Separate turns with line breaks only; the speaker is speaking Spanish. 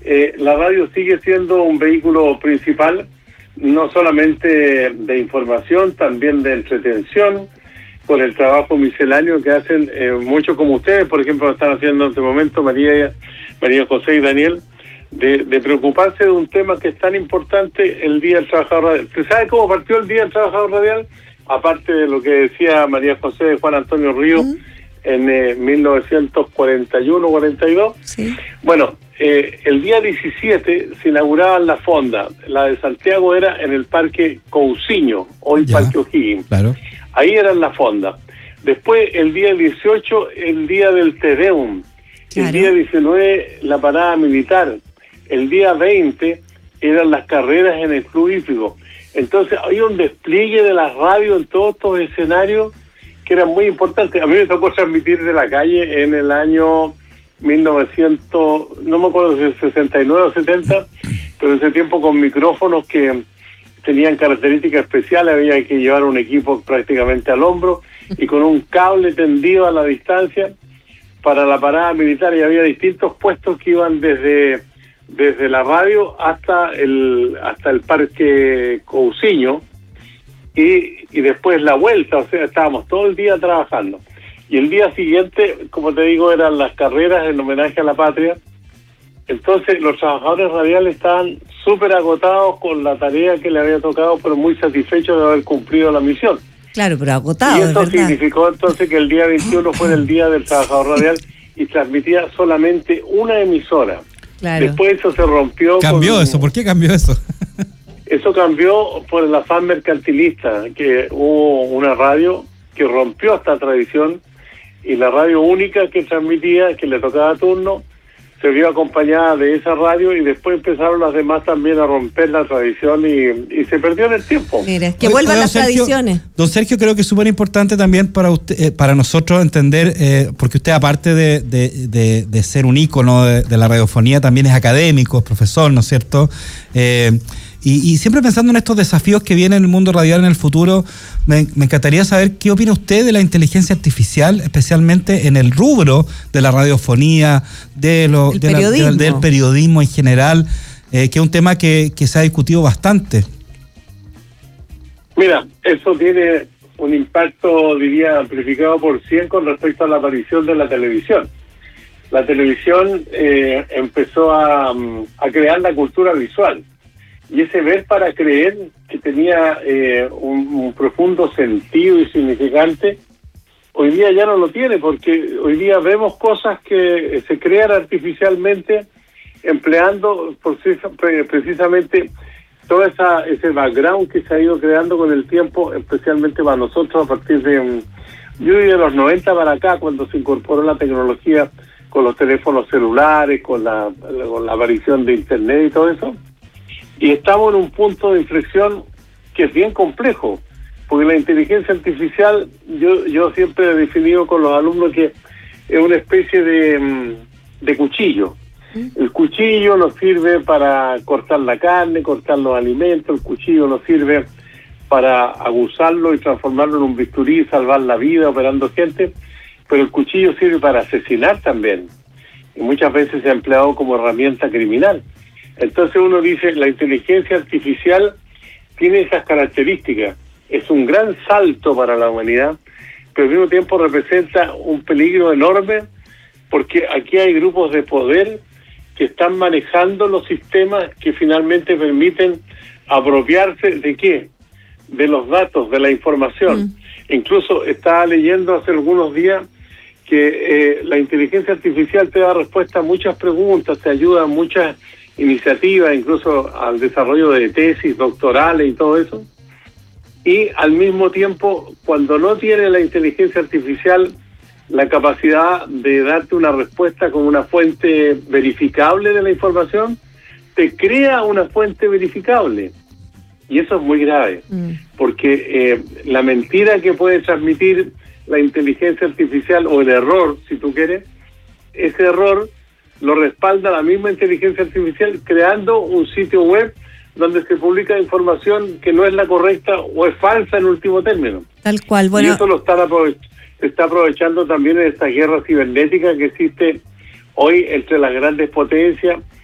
la radio sigue siendo un vehículo principal, no solamente de información, también de entretención, con el trabajo misceláneo que hacen muchos como ustedes, por ejemplo, están haciendo en este momento María José y Daniel, de preocuparse de un tema que es tan importante, el Día del Trabajador Radial. ¿Usted sabe cómo partió el Día del Trabajador Radial? Aparte de lo que decía María José de Juan Antonio Ríos en 1941-42.
Sí.
Bueno, el día 17 se inauguraban la fonda. La de Santiago era en el Parque Cousiño, hoy Parque O'Higgins.
Claro.
Ahí eran la fonda. Después, el día 18, el día del Te Deum.
Claro.
El día 19, la parada militar. El día 20 eran las carreras en el Club Hípico. Entonces, había un despliegue de las radios en todos estos escenarios que eran muy importantes. A mí me tocó transmitir de la calle en el año 1900, no me acuerdo si es 69 o 70, pero en ese tiempo con micrófonos que tenían características especiales, había que llevar un equipo prácticamente al hombro y con un cable tendido a la distancia para la parada militar, y había distintos puestos que iban desde la radio hasta el Parque Cousiño y después la vuelta, o sea, estábamos todo el día trabajando. Y el día siguiente, como te digo, eran las carreras en homenaje a la patria. Entonces los trabajadores radiales estaban súper agotados con la tarea que le había tocado, pero muy satisfechos de haber cumplido la misión.
Claro, pero agotado,
y eso
de verdad.
significó entonces que el día 21 fue el Día del Trabajador Radial y transmitía solamente una emisora.
Claro.
Después eso se rompió.
¿Cambió eso? ¿Por qué cambió eso?
Eso cambió por el afán mercantilista, que hubo una radio que rompió esta tradición, y la radio única que transmitía, que le tocaba turno, se vio acompañada de esa radio, y después empezaron las demás también a romper la tradición y se perdió en el tiempo.
Mire, que vuelvan las tradiciones.
Don Sergio, creo que es súper importante también para usted, para nosotros entender, porque usted, aparte de ser un ícono de la radiofonía, también es académico, es profesor, ¿no es cierto? Y siempre pensando en estos desafíos que vienen en el mundo radial en el futuro, me encantaría saber qué opina usted de la inteligencia artificial, especialmente en el rubro de la radiofonía, del periodismo en general, que es un tema que se ha discutido bastante.
Mira, eso tiene un impacto, diría, amplificado por 100 con respecto a la aparición de la televisión. La televisión empezó a crear la cultura visual. Y ese ver para creer, que tenía un profundo sentido y significante, hoy día ya no lo tiene, porque hoy día vemos cosas que se crean artificialmente empleando precisamente todo ese background que se ha ido creando con el tiempo, especialmente para nosotros a partir de, yo diría, de los 90 para acá, cuando se incorporó la tecnología con los teléfonos celulares, con la aparición de Internet y todo eso. Y estamos en un punto de inflexión que es bien complejo, porque la inteligencia artificial, yo siempre he definido con los alumnos que es una especie de cuchillo. El cuchillo nos sirve para cortar la carne, cortar los alimentos, el cuchillo nos sirve para aguzarlo y transformarlo en un bisturí y salvar la vida operando gente, pero el cuchillo sirve para asesinar también, y muchas veces se ha empleado como herramienta criminal. Entonces uno dice, la inteligencia artificial tiene esas características, es un gran salto para la humanidad, pero al mismo tiempo representa un peligro enorme, porque aquí hay grupos de poder que están manejando los sistemas que finalmente permiten apropiarse ¿de qué? De los datos, de la información. Incluso estaba leyendo hace algunos días que la inteligencia artificial te da respuesta a muchas preguntas, te ayuda a muchas iniciativas, incluso al desarrollo de tesis doctorales y todo eso. Y al mismo tiempo, cuando no tiene la inteligencia artificial la capacidad de darte una respuesta como una fuente verificable de la información, te crea una fuente verificable. Y eso es muy grave, porque la mentira que puede transmitir la inteligencia artificial, o el error, si tú quieres, ese error lo respalda la misma inteligencia artificial creando un sitio web donde se publica información que no es la correcta o es falsa en último término.
Tal cual, bueno.
Y eso se está aprovechando también en esta guerra cibernética que existe hoy entre las grandes potencias